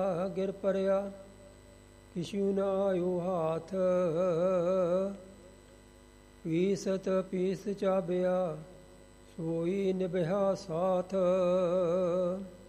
ਗਿਰ ਪਰਿਆ ਕਿਛੂ ਨਾ ਆਇਓ ਹਾਥ। ਪੀਸਤ ਪੀਸ ਚਾਬਿਆ ਸੋਈ ਨਿਭਿਆ ਸਾਥ।